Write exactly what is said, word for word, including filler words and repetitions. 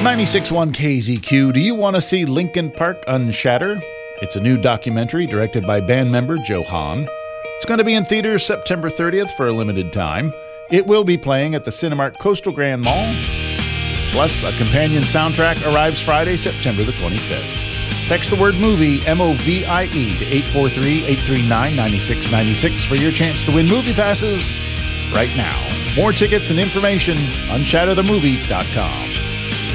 ninety-six point one K Z Q. Do you want to see Linkin Park Unshatter? It's a new documentary directed by band member Joe Hahn. It's going to be in theaters September thirtieth for a limited time. It will be playing at the Cinemark Coastal Grand Mall. Plus, a companion soundtrack arrives Friday, September the twenty-fifth. Text the word movie, M O V I E, to eight four three, eight three nine, nine six nine six for your chance to win movie passes right now. More tickets and information, unshatter the movie dot com.